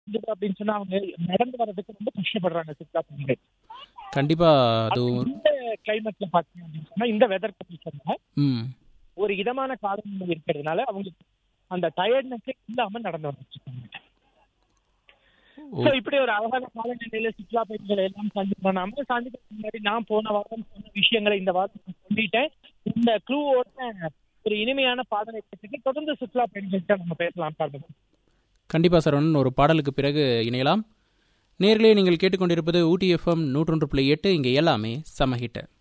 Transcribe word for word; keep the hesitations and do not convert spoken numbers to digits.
அப்படின்னு சொன்னா அவங்க நடந்து வர்றதுக்கு ரொம்ப கஷ்டப்படுறாங்க சுற்றுலா பயணிகள். கண்டிப்பா அது இந்த கிளைமேட்ல பாத்தீங்க அப்படின்னு சொன்னா, இந்த வெதர் கண்டிஷன்ல ம் ஒரு இதமான காலநிலை இருக்கிறதுனால அவங்களுக்கு அந்த டயர்ட்னஸே இல்லாம நடந்து வந்துட்டு இருக்காங்க. ஓ, So, இப்படி ஒரு அழகான காலநிலையில சுற்றுலா பயணிகளை எல்லாம் சந்திப்போம். நம்ம சந்திக்கிறதுக்கு முன்னாடி நான் போன வாரம் சொன்ன விஷயங்களை இந்த வாரம் நான் சொல்லிட்டேன். இந்த க்ளூவோட ஒரு இனிமையான பாடலை கேட்டுட்டு தொடர்ந்து சுற்றுலா பயணிகள்கிட்ட நம்ம பேசலாம். பாருங்க. கண்டிப்பா சரவணன், ஒரு பாடலுக்கு பிறகு இணையலாம். நேர்களே, நீங்கள் கேட்டுக்கொண்டிருப்பது ஊட்டி எஃப்எம் நூற்றொன்று புள்ளி எட்டு. இங்கே எல்லாமே சமஹிட்ட.